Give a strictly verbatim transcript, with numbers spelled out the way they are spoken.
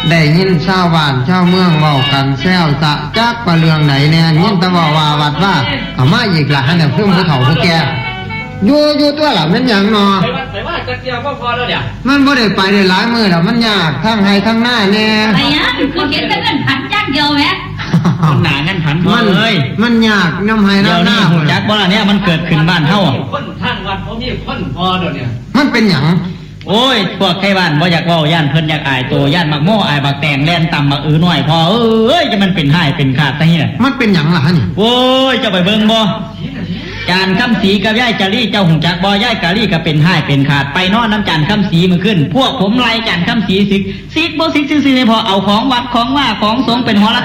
ได้ยินชาวบ้านชาวเมืองเว้ากันแซวสะจักว่าเรื่องไหนแน่ยินแต่ว่าว่าวัดว่าเอามาอีกล่ะหั่นน่ะเพิ่นผู้เฒ่าผู้แก่อยู่อยู่ตัวล่ะมันหยังเนาะไปวัดไปว่าจักเดียวก็พอแล้วเนี่ยมันบ่ได้ไปได้หลายมื้อแล้วมันยากทั้งให้ทั้งหน้าแน่ไอ้ยังคือเห็นแต่เงินพันจักเดียวแหมมันหนางั้นผันพอเอ้ยมันยากน้ำให้น้ำหน้าหูจักบ่ล่ะเนี่ยมันเกิดขึ้นบ้านเฮาคนทางวัดบ่มีคนพอเดี๋ยวนี้มันเป็นหยังโอ้ยพวกไทบ้านบ่อยากเว้าย่านเพิ่นอยากอายโตย่านมักโม่อายบักแตงแล่นต่ำบักอือน้อยพอเอ้ยจะมันเป็นหายเป็นขาดซะเฮียมันเป็นหยังล่ะฮะนี่โอ้ยเจ้าไปเบิ่งบ่จานคำสีกับย่ายกะลี่เจ้าหูจักบ่ย่ายกะลี่ก็เป็นหายเป็นขาดไปนอนน้ำจานคำสีมื้อขึ้นพวกผมไล่จานคำสีสิกสิกบ่สิกซื่อๆพอเอาของวัดของว่าของสงฆ์เป็นหัวละ